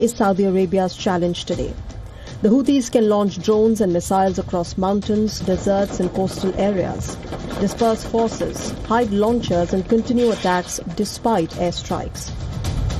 is Saudi Arabia's challenge today. The Houthis can launch drones and missiles across mountains, deserts and coastal areas, disperse forces, hide launchers and continue attacks despite airstrikes.